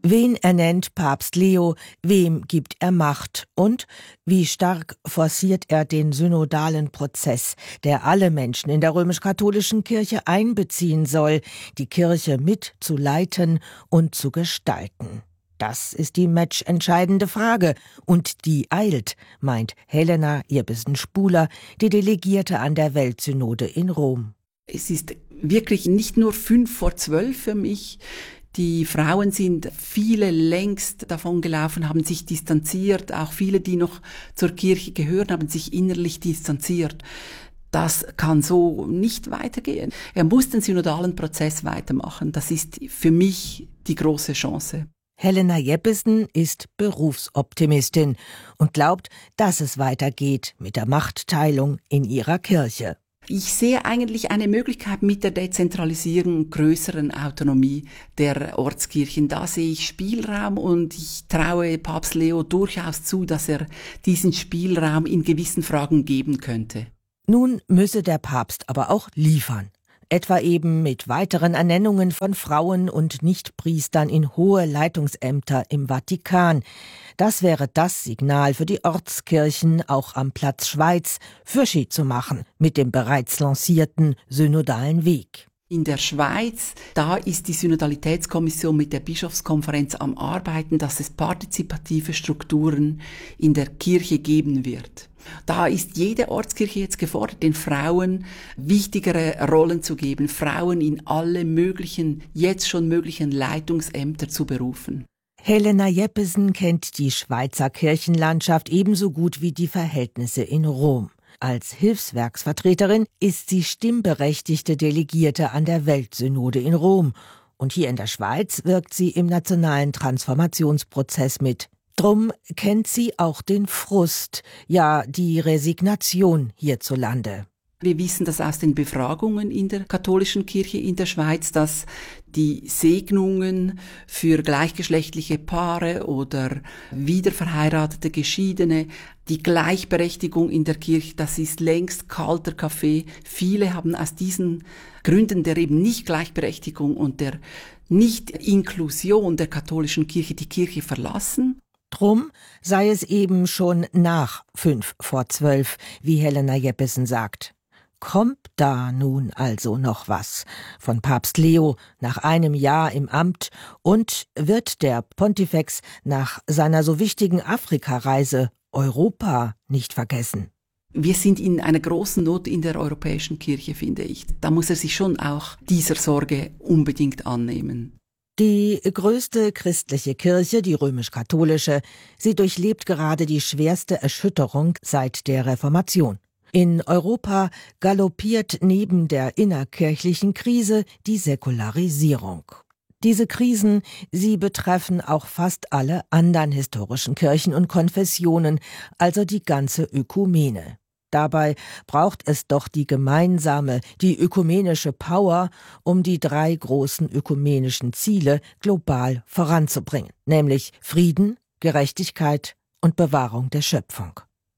Wen ernennt Papst Leo, wem gibt er Macht und wie stark forciert er den synodalen Prozess, der alle Menschen in der römisch-katholischen Kirche einbeziehen soll, die Kirche mitzuleiten und zu gestalten? Das ist die matchentscheidende Frage und die eilt, meint Helena Irbesen-Spuler, die Delegierte an der Weltsynode in Rom. Es ist wirklich nicht nur 11:55 für mich. Die Frauen sind viele längst davon gelaufen, haben sich distanziert. Auch viele, die noch zur Kirche gehören, haben sich innerlich distanziert. Das kann so nicht weitergehen. Er muss den synodalen Prozess weitermachen. Das ist für mich die große Chance. Helena Jeppesen ist Berufsoptimistin und glaubt, dass es weitergeht mit der Machtteilung in ihrer Kirche. Ich sehe eigentlich eine Möglichkeit mit der Dezentralisierung, größeren Autonomie der Ortskirchen. Da sehe ich Spielraum und ich traue Papst Leo durchaus zu, dass er diesen Spielraum in gewissen Fragen geben könnte. Nun müsse der Papst aber auch liefern. Etwa eben mit weiteren Ernennungen von Frauen und Nichtpriestern in hohe Leitungsämter im Vatikan. Das wäre das Signal für die Ortskirchen, auch am Platz Schweiz, Fürschi zu machen mit dem bereits lancierten synodalen Weg. In der Schweiz, da ist die Synodalitätskommission mit der Bischofskonferenz am Arbeiten, dass es partizipative Strukturen in der Kirche geben wird. Da ist jede Ortskirche jetzt gefordert, den Frauen wichtigere Rollen zu geben, Frauen in alle möglichen, jetzt schon möglichen Leitungsämter zu berufen. Helena Jeppesen kennt die Schweizer Kirchenlandschaft ebenso gut wie die Verhältnisse in Rom. Als Hilfswerksvertreterin ist sie stimmberechtigte Delegierte an der Weltsynode in Rom. Und hier in der Schweiz wirkt sie im nationalen Transformationsprozess mit. Drum kennt sie auch den Frust, ja die Resignation hierzulande. Wir wissen das aus den Befragungen in der katholischen Kirche in der Schweiz, dass die Segnungen für gleichgeschlechtliche Paare oder wiederverheiratete Geschiedene, die Gleichberechtigung in der Kirche, das ist längst kalter Kaffee. Viele haben aus diesen Gründen der eben Nicht-Gleichberechtigung und der Nicht-Inklusion der katholischen Kirche die Kirche verlassen. Drum sei es eben schon nach 11:55, wie Helena Jeppesen sagt. Kommt da nun also noch was von Papst Leo nach einem Jahr im Amt und wird der Pontifex nach seiner so wichtigen Afrikareise Europa nicht vergessen? Wir sind in einer großen Not in der europäischen Kirche, finde ich. Da muss er sich schon auch dieser Sorge unbedingt annehmen. Die größte christliche Kirche, die römisch-katholische, sie durchlebt gerade die schwerste Erschütterung seit der Reformation. In Europa galoppiert neben der innerkirchlichen Krise die Säkularisierung. Diese Krisen, sie betreffen auch fast alle anderen historischen Kirchen und Konfessionen, also die ganze Ökumene. Dabei braucht es doch die gemeinsame, die ökumenische Power, um die 3 großen ökumenischen Ziele global voranzubringen, nämlich Frieden, Gerechtigkeit und Bewahrung der Schöpfung.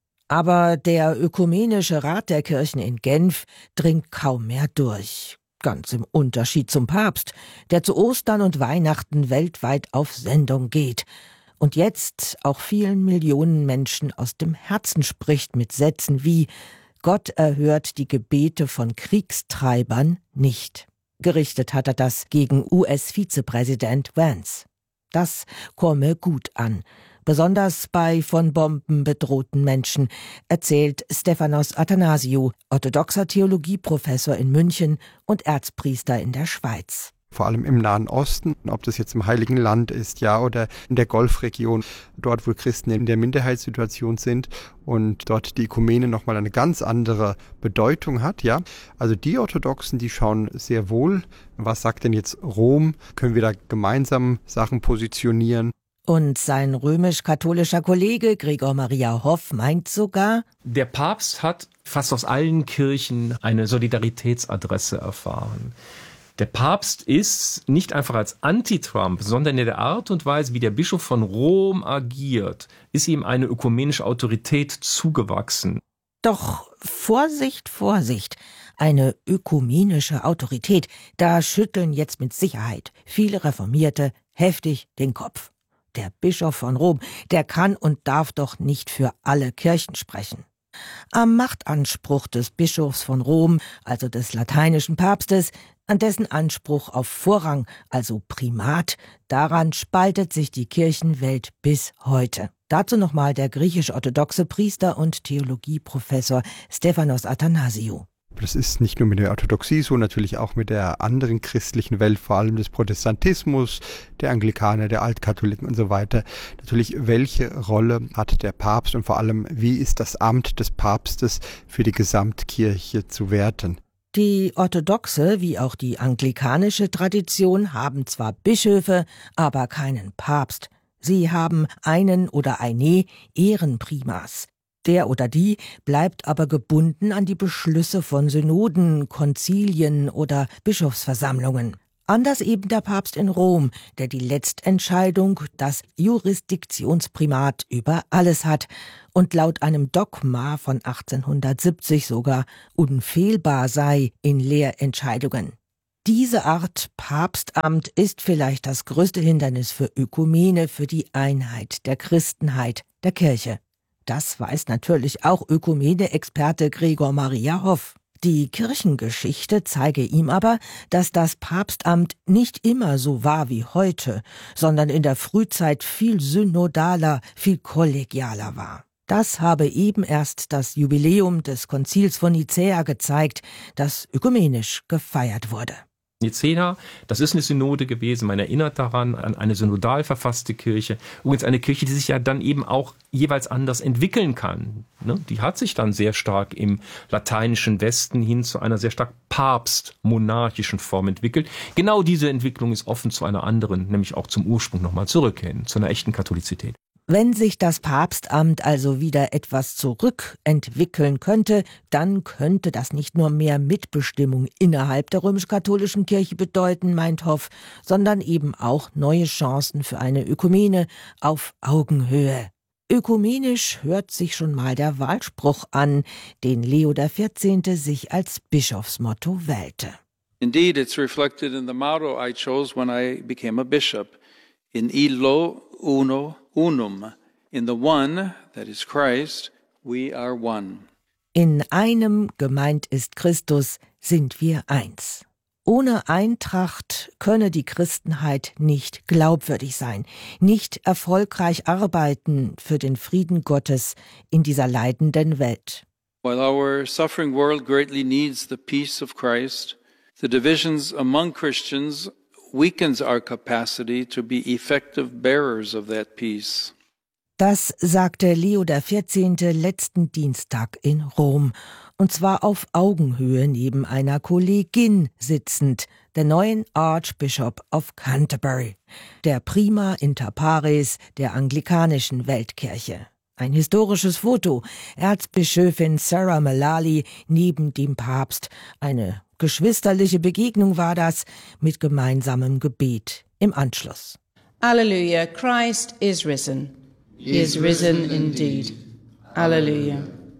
Aber der Ökumenische Rat der Kirchen in Genf dringt kaum mehr durch. Ganz im Unterschied zum Papst, der zu Ostern und Weihnachten weltweit auf Sendung geht und jetzt auch vielen Millionen Menschen aus dem Herzen spricht mit Sätzen wie Gott erhört die Gebete von Kriegstreibern nicht. Gerichtet hat er das gegen US-Vizepräsident Vance. Das komme gut an. Besonders bei von Bomben bedrohten Menschen, erzählt Stefanos Athanasiou, orthodoxer Theologieprofessor in München und Erzpriester in der Schweiz. Vor allem im Nahen Osten, ob das jetzt im Heiligen Land ist, ja, oder in der Golfregion, dort, wo Christen in der Minderheitssituation sind und dort die Ökumene nochmal eine ganz andere Bedeutung hat, ja. Also die Orthodoxen, die schauen sehr wohl, was sagt denn jetzt Rom? Können wir da gemeinsam Sachen positionieren? Und sein römisch-katholischer Kollege Gregor Maria Hoff meint sogar, der Papst hat fast aus allen Kirchen eine Solidaritätsadresse erfahren. Der Papst ist nicht einfach als Anti-Trump, sondern in der Art und Weise, wie der Bischof von Rom agiert, ist ihm eine ökumenische Autorität zugewachsen. Doch Vorsicht, Vorsicht! Eine ökumenische Autorität, da schütteln jetzt mit Sicherheit viele Reformierte heftig den Kopf. Der Bischof von Rom, der kann und darf doch nicht für alle Kirchen sprechen. Am Machtanspruch des Bischofs von Rom, also des lateinischen Papstes, an dessen Anspruch auf Vorrang, also Primat, daran spaltet sich die Kirchenwelt bis heute. Dazu nochmal der griechisch-orthodoxe Priester und Theologieprofessor Stefanos Athanasiou. Das ist nicht nur mit der Orthodoxie so, natürlich auch mit der anderen christlichen Welt, vor allem des Protestantismus, der Anglikaner, der Altkatholiken und so weiter. Natürlich, welche Rolle hat der Papst und vor allem, wie ist das Amt des Papstes für die Gesamtkirche zu werten? Die orthodoxe wie auch die anglikanische Tradition haben zwar Bischöfe, aber keinen Papst. Sie haben einen oder eine Ehrenprimas. Der oder die bleibt aber gebunden an die Beschlüsse von Synoden, Konzilien oder Bischofsversammlungen. Anders eben der Papst in Rom, der die Letztentscheidung, das Jurisdiktionsprimat über alles hat und laut einem Dogma von 1870 sogar unfehlbar sei in Lehrentscheidungen. Diese Art Papstamt ist vielleicht das größte Hindernis für Ökumene, für die Einheit der Christenheit, der Kirche. Das weiß natürlich auch Ökumene-Experte Gregor Maria Hoff. Die Kirchengeschichte zeige ihm aber, dass das Papstamt nicht immer so war wie heute, sondern in der Frühzeit viel synodaler, viel kollegialer war. Das habe eben erst das Jubiläum des Konzils von Nicäa gezeigt, das ökumenisch gefeiert wurde. Nicäa, das ist eine Synode gewesen, man erinnert daran, an eine synodal verfasste Kirche. Übrigens eine Kirche, die sich ja dann eben auch jeweils anders entwickeln kann. Die hat sich dann sehr stark im lateinischen Westen hin zu einer sehr stark papstmonarchischen Form entwickelt. Genau diese Entwicklung ist offen zu einer anderen, nämlich auch zum Ursprung nochmal zurückkehren, zu einer echten Katholizität. Wenn sich das Papstamt also wieder etwas zurückentwickeln könnte, dann könnte das nicht nur mehr Mitbestimmung innerhalb der römisch-katholischen Kirche bedeuten, meint Hoff, sondern eben auch neue Chancen für eine Ökumene auf Augenhöhe. Ökumenisch hört sich schon mal der Wahlspruch an, den Leo XIV. Sich als Bischofsmotto wählte. Indeed, it's reflected in the motto I chose when I became a bishop. In illo uno unum. In the one, that is Christ, we are one. In einem, gemeint ist Christus, sind wir eins. Ohne Eintracht könne die Christenheit nicht glaubwürdig sein, nicht erfolgreich arbeiten für den Frieden Gottes in dieser leidenden Welt. While our suffering world greatly needs the peace of Christ, the divisions among Christians weakens our capacity to be effective bearers of that peace. Das sagte Leo XIV. Letzten Dienstag in Rom, und zwar auf Augenhöhe neben einer Kollegin sitzend, der neuen Archbishop of Canterbury, der Prima inter pares der anglikanischen Weltkirche. Ein historisches Foto, Erzbischöfin Sarah Mullally neben dem Papst, eine geschwisterliche Begegnung war das, mit gemeinsamem Gebet im Anschluss. Alleluia, Christ is risen. He is risen indeed. Alleluia.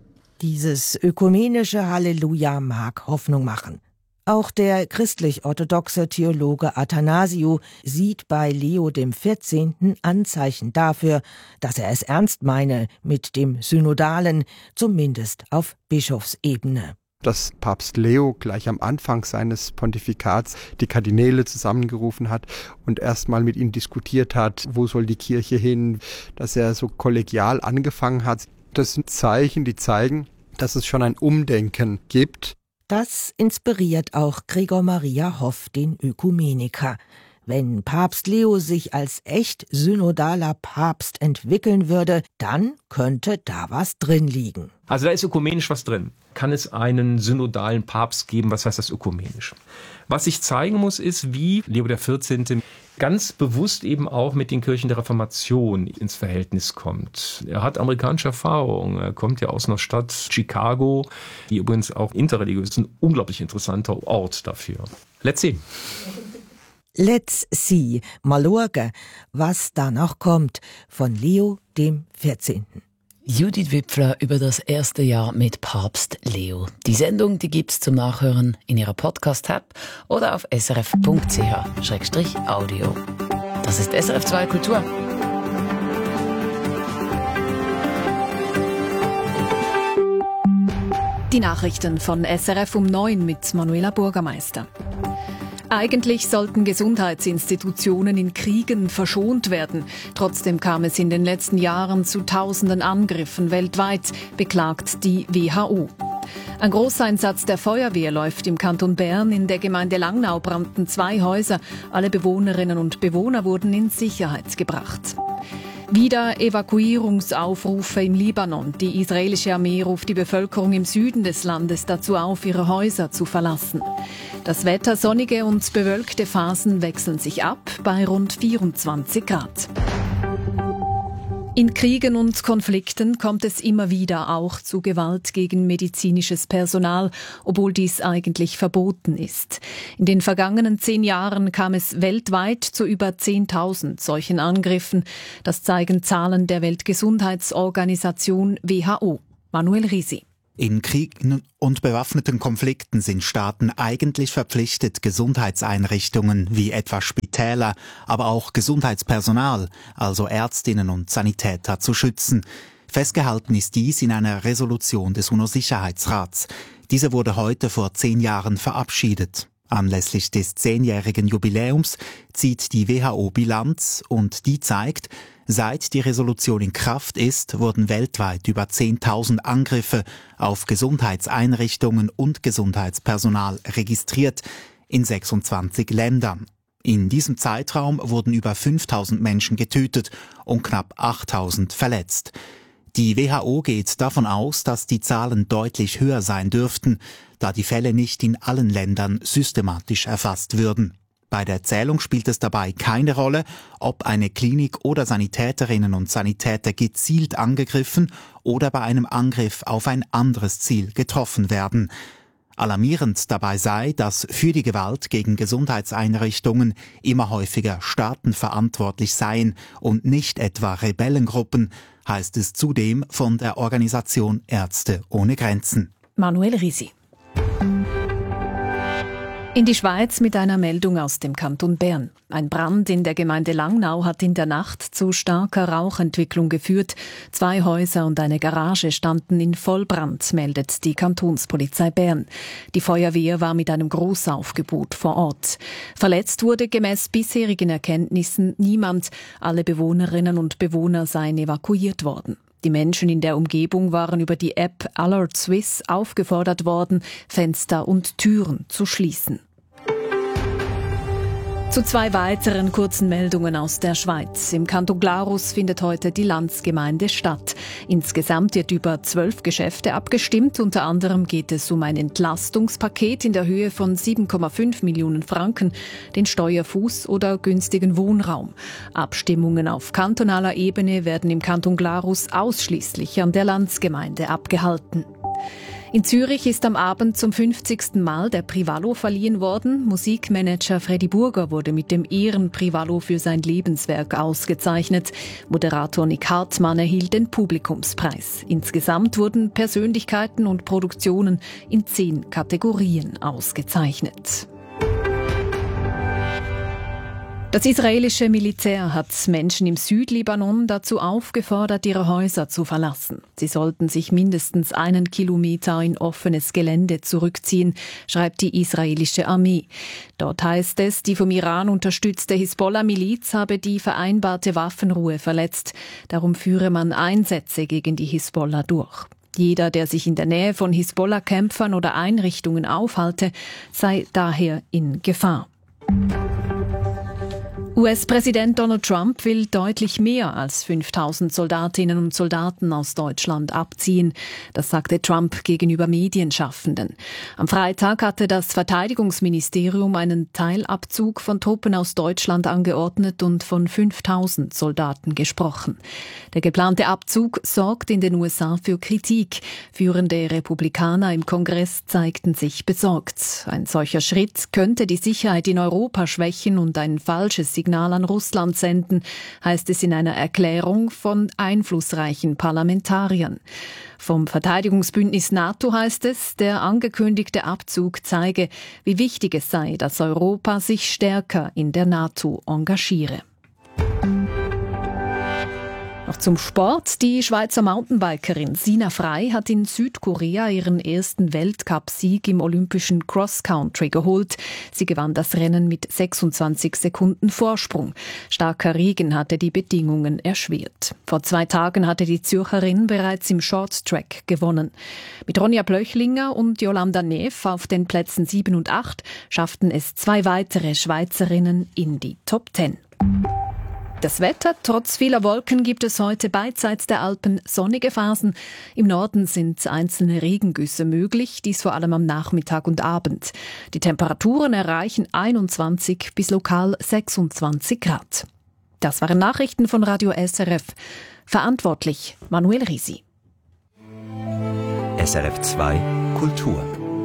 Dieses ökumenische Halleluja mag Hoffnung machen. Auch der christlich-orthodoxe Theologe Athanasiou sieht bei Leo XIV. Anzeichen dafür, dass er es ernst meine mit dem Synodalen, zumindest auf Bischofsebene. Dass Papst Leo gleich am Anfang seines Pontifikats die Kardinäle zusammengerufen hat und erstmal mit ihnen diskutiert hat, wo soll die Kirche hin, dass er so kollegial angefangen hat. Das sind Zeichen, die zeigen, dass es schon ein Umdenken gibt. Das inspiriert auch Gregor Maria Hoff, den Ökumeniker. Wenn Papst Leo sich als echt synodaler Papst entwickeln würde, dann könnte da was drin liegen. Also da ist ökumenisch was drin. Kann es einen synodalen Papst geben? Was heißt das ökumenisch? Was ich zeigen muss, ist, wie Leo XIV. Ganz bewusst eben auch mit den Kirchen der Reformation ins Verhältnis kommt. Er hat amerikanische Erfahrung. Er kommt ja aus einer Stadt, Chicago, die übrigens auch interreligiös ist. Ein unglaublich interessanter Ort dafür. Let's see. Let's see, mal schauen, was da noch kommt von Leo XIV. Judith Wipfler über das erste Jahr mit Papst Leo. Die Sendung, die gibt's zum Nachhören in ihrer Podcast-App oder auf srf.ch/audio. Das ist SRF 2 Kultur. Die Nachrichten von SRF um 9 mit Manuela Bürgermeister. Eigentlich sollten Gesundheitsinstitutionen in Kriegen verschont werden. Trotzdem kam es in den letzten Jahren zu tausenden Angriffen weltweit, beklagt die WHO. Ein Großeinsatz der Feuerwehr läuft im Kanton Bern. In der Gemeinde Langnau brannten 2 Häuser. Alle Bewohnerinnen und Bewohner wurden in Sicherheit gebracht. Wieder Evakuierungsaufrufe im Libanon. Die israelische Armee ruft die Bevölkerung im Süden des Landes dazu auf, ihre Häuser zu verlassen. Das Wetter, sonnige und bewölkte Phasen wechseln sich ab bei rund 24 Grad. In Kriegen und Konflikten kommt es immer wieder auch zu Gewalt gegen medizinisches Personal, obwohl dies eigentlich verboten ist. In den vergangenen 10 Jahren kam es weltweit zu über 10.000 solchen Angriffen. Das zeigen Zahlen der Weltgesundheitsorganisation WHO. Manuel Risi. In Kriegen und bewaffneten Konflikten sind Staaten eigentlich verpflichtet, Gesundheitseinrichtungen wie etwa Spitäler, aber auch Gesundheitspersonal, also Ärztinnen und Sanitäter, zu schützen. Festgehalten ist dies in einer Resolution des UNO-Sicherheitsrats. Diese wurde heute vor 10 Jahren verabschiedet. Anlässlich des 10-jährigen Jubiläums zieht die WHO Bilanz und die zeigt, seit die Resolution in Kraft ist, wurden weltweit über 10.000 Angriffe auf Gesundheitseinrichtungen und Gesundheitspersonal registriert in 26 Ländern. In diesem Zeitraum wurden über 5.000 Menschen getötet und knapp 8.000 verletzt. Die WHO geht davon aus, dass die Zahlen deutlich höher sein dürften, da die Fälle nicht in allen Ländern systematisch erfasst würden. Bei der Zählung spielt es dabei keine Rolle, ob eine Klinik oder Sanitäterinnen und Sanitäter gezielt angegriffen oder bei einem Angriff auf ein anderes Ziel getroffen werden. Alarmierend dabei sei, dass für die Gewalt gegen Gesundheitseinrichtungen immer häufiger Staaten verantwortlich seien und nicht etwa Rebellengruppen, heißt es zudem von der Organisation Ärzte ohne Grenzen. Manuel Risi. In die Schweiz mit einer Meldung aus dem Kanton Bern. Ein Brand in der Gemeinde Langnau hat in der Nacht zu starker Rauchentwicklung geführt. 2 Häuser und eine Garage standen in Vollbrand, meldet die Kantonspolizei Bern. Die Feuerwehr war mit einem Großaufgebot vor Ort. Verletzt wurde gemäß bisherigen Erkenntnissen niemand. Alle Bewohnerinnen und Bewohner seien evakuiert worden. Die Menschen in der Umgebung waren über die App Alert Swiss aufgefordert worden, Fenster und Türen zu schließen. Zu 2 weiteren kurzen Meldungen aus der Schweiz. Im Kanton Glarus findet heute die Landsgemeinde statt. Insgesamt wird über 12 Geschäfte abgestimmt. Unter anderem geht es um ein Entlastungspaket in der Höhe von 7,5 Millionen Franken, den Steuerfuß oder günstigen Wohnraum. Abstimmungen auf kantonaler Ebene werden im Kanton Glarus ausschließlich an der Landsgemeinde abgehalten. In Zürich ist am Abend zum 50. Mal der Privalo verliehen worden. Musikmanager Freddy Burger wurde mit dem Ehren-Privalo für sein Lebenswerk ausgezeichnet. Moderator Nick Hartmann erhielt den Publikumspreis. Insgesamt wurden Persönlichkeiten und Produktionen in 10 Kategorien ausgezeichnet. Das israelische Militär hat Menschen im Südlibanon dazu aufgefordert, ihre Häuser zu verlassen. Sie sollten sich mindestens 1 Kilometer in offenes Gelände zurückziehen, schreibt die israelische Armee. Dort heißt es, die vom Iran unterstützte Hisbollah-Miliz habe die vereinbarte Waffenruhe verletzt. Darum führe man Einsätze gegen die Hisbollah durch. Jeder, der sich in der Nähe von Hisbollah-Kämpfern oder Einrichtungen aufhalte, sei daher in Gefahr. US-Präsident Donald Trump will deutlich mehr als 5.000 Soldatinnen und Soldaten aus Deutschland abziehen. Das sagte Trump gegenüber Medienschaffenden. Am Freitag hatte das Verteidigungsministerium einen Teilabzug von Truppen aus Deutschland angeordnet und von 5.000 Soldaten gesprochen. Der geplante Abzug sorgt in den USA für Kritik. Führende Republikaner im Kongress zeigten sich besorgt. Ein solcher Schritt könnte die Sicherheit in Europa schwächen und ein falsches Signal an Russland senden, heißt es in einer Erklärung von einflussreichen Parlamentariern. Vom Verteidigungsbündnis NATO heißt es, der angekündigte Abzug zeige, wie wichtig es sei, dass Europa sich stärker in der NATO engagiere. Noch zum Sport. Die Schweizer Mountainbikerin Sina Frey hat in Südkorea ihren ersten Weltcup-Sieg im olympischen Cross-Country geholt. Sie gewann das Rennen mit 26 Sekunden Vorsprung. Starker Regen hatte die Bedingungen erschwert. Vor 2 Tagen hatte die Zürcherin bereits im Short-Track gewonnen. Mit Ronja Blöchlinger und Jolanda Neff auf den Plätzen 7 und 8 schafften es 2 weitere Schweizerinnen in die Top 10. Das Wetter: Trotz vieler Wolken gibt es heute beidseits der Alpen sonnige Phasen. Im Norden sind einzelne Regengüsse möglich, dies vor allem am Nachmittag und Abend. Die Temperaturen erreichen 21 bis lokal 26 Grad. Das waren Nachrichten von Radio SRF. Verantwortlich Manuel Risi. SRF 2 Kultur.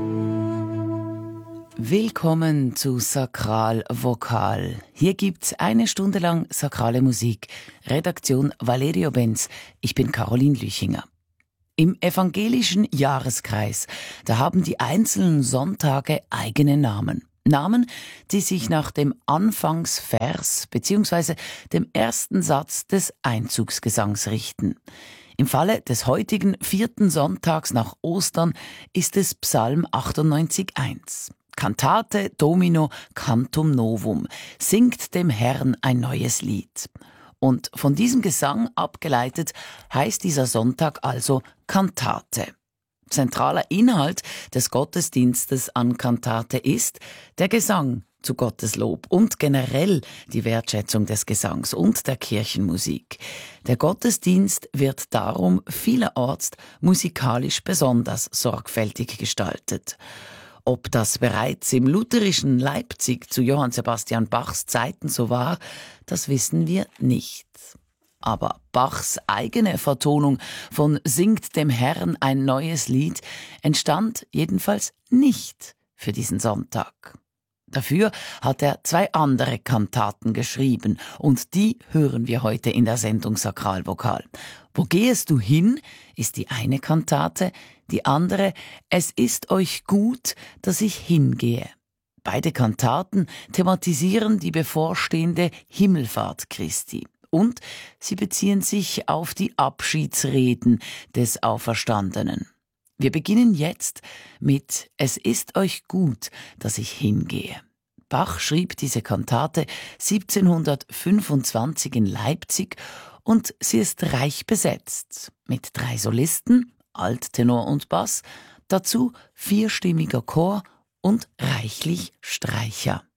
Willkommen zu Sakral Vokal. Hier gibt's 1 Stunde lang sakrale Musik. Redaktion Valerio Benz. Ich bin Caroline Lüchinger. Im evangelischen Jahreskreis, da haben die einzelnen Sonntage eigene Namen. Namen, die sich nach dem Anfangsvers bzw. dem ersten Satz des Einzugsgesangs richten. Im Falle des heutigen 4. Sonntags nach Ostern ist es Psalm 98,1. Cantate Domino Cantum Novum, singt dem Herrn ein neues Lied. Und von diesem Gesang abgeleitet heißt dieser Sonntag also Kantate. Zentraler Inhalt des Gottesdienstes an Kantate ist der Gesang zu Gottes Lob und generell die Wertschätzung des Gesangs und der Kirchenmusik. Der Gottesdienst wird darum vielerorts musikalisch besonders sorgfältig gestaltet. Ob das bereits im lutherischen Leipzig zu Johann Sebastian Bachs Zeiten so war, das wissen wir nicht. Aber Bachs eigene Vertonung von Singt dem Herrn ein neues Lied entstand jedenfalls nicht für diesen Sonntag. Dafür hat er 2 andere Kantaten geschrieben und die hören wir heute in der Sendung Sakralvokal. Wo gehest du hin, ist die eine Kantate, die andere Es ist euch gut, dass ich hingehe. Beide Kantaten thematisieren die bevorstehende Himmelfahrt Christi. Und sie beziehen sich auf die Abschiedsreden des Auferstandenen. Wir beginnen jetzt mit Es ist euch gut, dass ich hingehe. Bach schrieb diese Kantate 1725 in Leipzig und sie ist reich besetzt. Mit 3 Solisten, Alttenor und Bass, dazu 4-stimmiger Chor und reichlich Streicher.